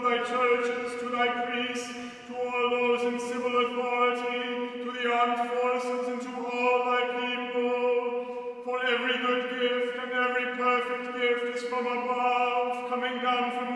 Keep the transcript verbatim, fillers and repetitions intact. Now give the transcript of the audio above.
to thy churches, to thy priests, to all those in civil authority, to the armed forces, and to all thy people. For every good gift and every perfect gift is from above, coming down from